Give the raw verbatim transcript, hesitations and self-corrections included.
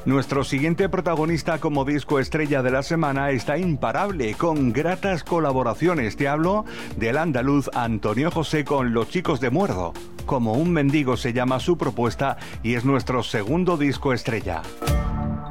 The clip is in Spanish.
Nuestro siguiente protagonista como disco estrella de la semana está imparable, con gratas colaboraciones. Te hablo del andaluz Antonio José con Los Chicos de Muerdo. Como un mendigo se llama su propuesta y es nuestro segundo disco estrella.